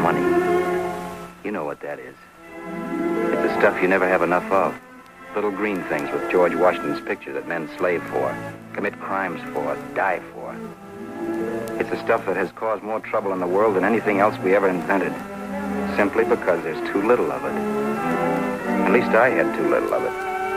money. You know what that is. It's the stuff you never have enough of. Little green things with George Washington's picture that men slave for, commit crimes for, die for. It's the stuff that has caused more trouble in the world than anything else we ever invented, simply because there's too little of it. At least I had too little of it.